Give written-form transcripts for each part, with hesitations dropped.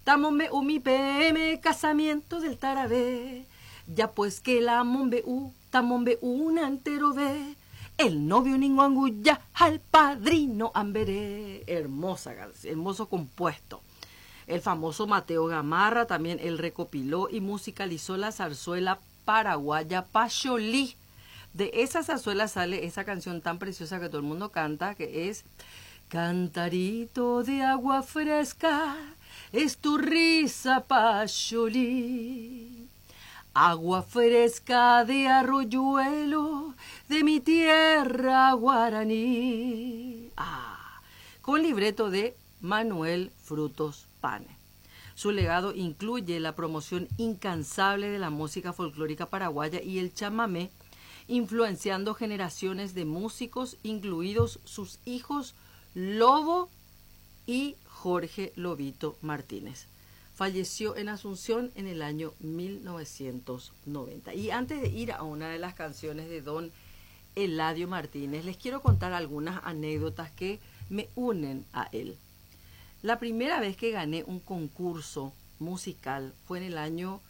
Tamombe u mi PM, casamiento del tarabé. Ya pues que la mombe u, tamombe una entero ve. El novio ninguanguya al padrino amberé. Hermosa canción, hermoso compuesto. El famoso Mateo Gamarra también él recopiló y musicalizó la zarzuela paraguaya Pacholí. De esa zarzuela sale esa canción tan preciosa que todo el mundo canta, que es Cantarito de agua fresca, es tu risa Pacholí. Agua fresca de arroyuelo, de mi tierra guaraní. Con libreto de Manuel Frutos Pane. Su legado incluye la promoción incansable de la música folclórica paraguaya y el chamamé, influenciando generaciones de músicos, incluidos sus hijos Lobo y Jorge Lobito Martínez. Falleció en Asunción en el año 1990. Y antes de ir a una de las canciones de don Eladio Martínez, les quiero contar algunas anécdotas que me unen a él. La primera vez que gané un concurso musical fue en el año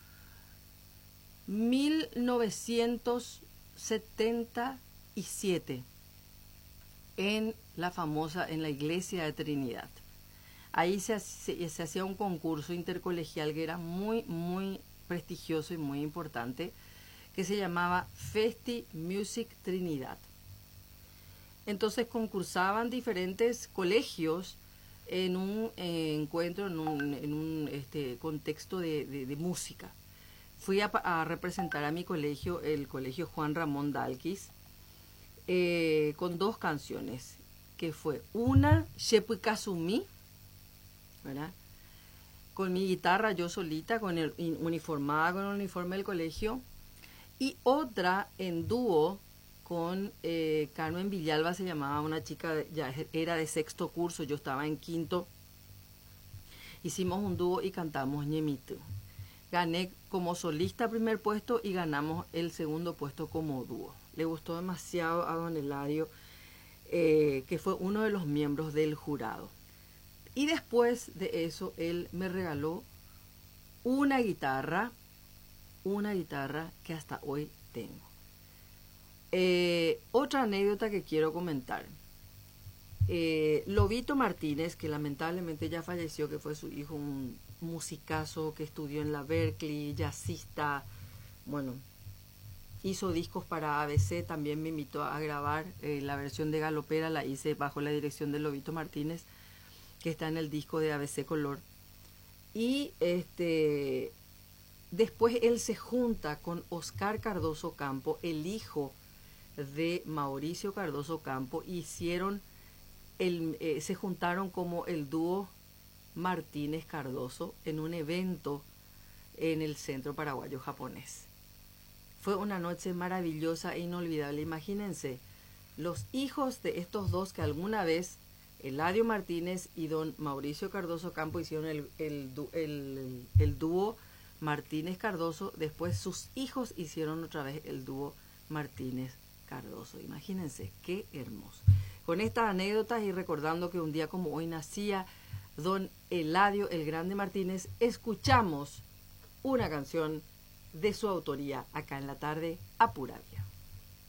1977 en la iglesia de Trinidad. Ahí se hacía un concurso intercolegial que era muy, muy prestigioso y muy importante, que se llamaba Festi Music Trinidad. Entonces concursaban diferentes colegios en un encuentro, en un contexto de música. Fui a representar a mi colegio, el colegio Juan Ramón Dalquis, con dos canciones, que fue una, Shepukasumi, ¿verdad? Con mi guitarra yo solita, uniformada con el uniforme del colegio, y otra en dúo con Carmen Villalba, se llamaba, una chica, ya era de sexto curso, yo estaba en quinto. Hicimos un dúo y cantamos Ñemito. Gané como solista primer puesto y ganamos el segundo puesto como dúo. Le gustó demasiado a don Eladio, que fue uno de los miembros del jurado. Y después de eso, él me regaló una guitarra que hasta hoy tengo. Otra anécdota que quiero comentar. Lobito Martínez, que lamentablemente ya falleció, que fue su hijo, un musicazo que estudió en la Berkeley, jazzista, bueno, hizo discos para ABC, también me invitó a grabar la versión de Galopera, la hice bajo la dirección de Lobito Martínez, que está en el disco de ABC Color. Y después él se junta con Oscar Cardoso Campo, el hijo de Mauricio Cardoso Campo, y se juntaron como el dúo Martínez Cardoso en un evento en el Centro Paraguayo Japonés. Fue una noche maravillosa e inolvidable. Imagínense, los hijos de estos dos que alguna vez Eladio Martínez y don Mauricio Cardoso Campo hicieron el dúo Martínez Cardoso, después sus hijos hicieron otra vez el dúo Martínez Cardoso. Imagínense, qué hermoso. Con estas anécdotas y recordando que un día como hoy nacía don Eladio el Grande Martínez, escuchamos una canción de su autoría acá en la tarde a pura vida.